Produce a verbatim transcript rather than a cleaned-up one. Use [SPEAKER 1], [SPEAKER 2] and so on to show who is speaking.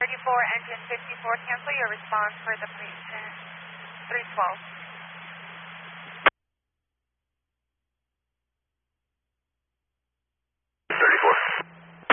[SPEAKER 1] thirty-four, engine fifty-four, cancel your response for the patient three twelve.